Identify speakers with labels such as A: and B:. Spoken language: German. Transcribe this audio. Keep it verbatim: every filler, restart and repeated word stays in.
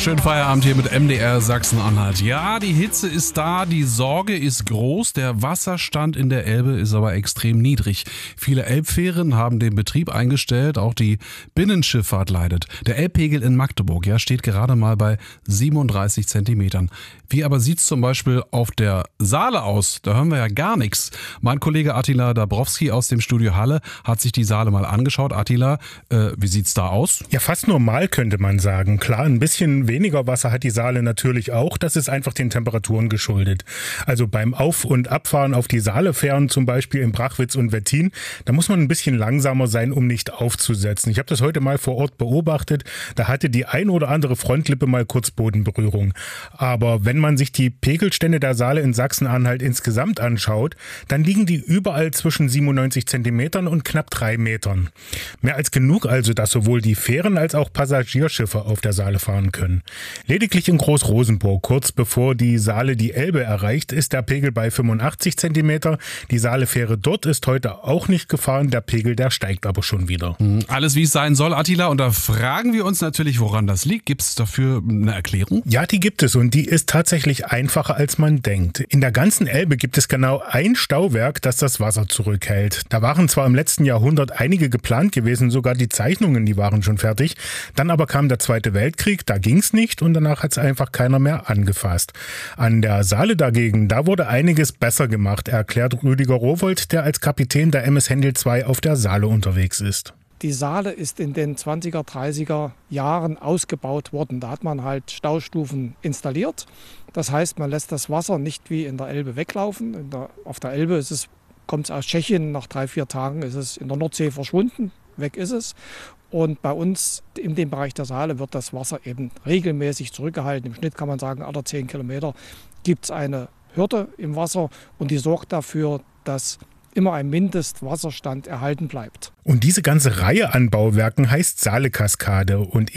A: schönen Feierabend hier mit M D R Sachsen-Anhalt. Ja, die Hitze ist da, die Sorge ist groß, der Wasserstand in der Elbe ist aber extrem niedrig. Viele Elbfähren haben den Betrieb eingestellt, auch die Binnenschifffahrt leidet. Der Elbpegel in Magdeburg, ja, steht gerade mal bei siebenunddreißig Zentimetern. Wie aber sieht's zum Beispiel auf der Saale aus? Da hören wir ja gar nichts. Mein Kollege Attila Dabrowski aus dem Studio Halle hat sich die Saale mal angeschaut. Attila, äh, wie sieht's da aus?
B: Ja, fast normal könnte man sagen. Klar, ein bisschen weniger Wasser hat die Saale natürlich auch. Das ist einfach den Temperaturen geschuldet. Also beim Auf- und Abfahren auf die Saalefähren, zum Beispiel in Brachwitz und Wettin, da muss man ein bisschen langsamer sein, um nicht aufzusetzen. Ich habe das heute mal vor Ort beobachtet. Da hatte die ein oder andere Frontlippe mal kurz Bodenberührung. Aber wenn man sich die Pegelstände der Saale in Sachsen-Anhalt insgesamt anschaut, dann liegen die überall zwischen siebenundneunzig Zentimetern und knapp drei Metern. Mehr als genug also, dass sowohl die Fähren als auch Passagierschiffe auf der Saale fahren können. Lediglich in Groß-Rosenburg, kurz bevor die Saale die Elbe erreicht, ist der Pegel bei fünfundachtzig Zentimeter. Die Saalefähre dort ist heute auch nicht gefahren, der Pegel, der steigt aber schon wieder.
A: Alles wie es sein soll, Attila, und da fragen wir uns natürlich, woran das liegt. Gibt es dafür eine Erklärung?
B: Ja, die gibt es und die ist tatsächlich einfacher, als man denkt. In der ganzen Elbe gibt es genau ein Stauwerk, das das Wasser zurückhält. Da waren zwar im letzten Jahrhundert einige geplant gewesen, sogar die Zeichnungen, die waren schon fertig. Dann aber kam der Zweite Weltkrieg, da ging's nicht und danach hat es einfach keiner mehr angefasst. An der Saale dagegen, da wurde einiges besser gemacht, erklärt Rüdiger Rowohlt, der als Kapitän der M S Hendel zwei auf der Saale unterwegs ist.
C: Die Saale ist in den zwanziger, dreißiger Jahren ausgebaut worden. Da hat man halt Staustufen installiert. Das heißt, man lässt das Wasser nicht wie in der Elbe weglaufen. In der, auf der Elbe ist es, kommt es aus Tschechien, nach drei, vier Tagen ist es in der Nordsee verschwunden. Weg ist es. Und bei uns in dem Bereich der Saale wird das Wasser eben regelmäßig zurückgehalten. Im Schnitt kann man sagen, alle zehn Kilometer gibt es eine Hürde im Wasser und die sorgt dafür, dass immer ein Mindestwasserstand erhalten bleibt.
B: Und diese ganze Reihe an Bauwerken heißt Saale-Kaskade und